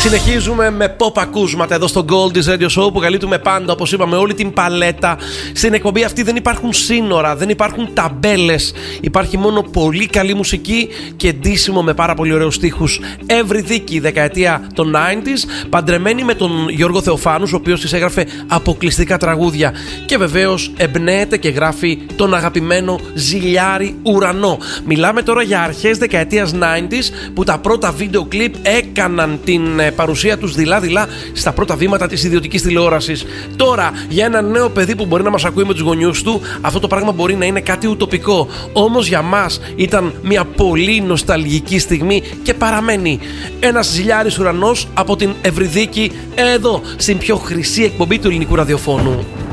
Συνεχίζουμε με pop ακούσματα εδώ στο Goldie's Radio Show που καλύπτουμε πάντα, όπως είπαμε, όλη την παλέτα. Στην εκπομπή αυτή δεν υπάρχουν σύνορα, δεν υπάρχουν ταμπέλες. Υπάρχει μόνο πολύ καλή μουσική και ντύσιμο με πάρα πολύ ωραίους στίχους. Ευρυδίκη, δεκαετία των 90s, παντρεμένη με τον Γιώργο Θεοφάνους, ο οποίος της έγραφε αποκλειστικά τραγούδια. Και βεβαίως εμπνέεται και γράφει τον αγαπημένο Ζηλιάρη Ουρανό. Μιλάμε τώρα για αρχές δεκαετίας 90s που τα πρώτα βίντεο κλιπ έκαναν την παρουσία τους δειλά-δειλά στα πρώτα βήματα της ιδιωτικής τηλεόρασης. Τώρα, για ένα νέο παιδί που μπορεί να μας ακούει με τους γονιούς του, αυτό το πράγμα μπορεί να είναι κάτι ουτοπικό. Όμως για μας ήταν μια πολύ νοσταλγική στιγμή και παραμένει. Ένας Ζηλιάρης Ουρανός από την Ευρυδίκη, εδώ στην πιο χρυσή εκπομπή του ελληνικού ραδιοφώνου.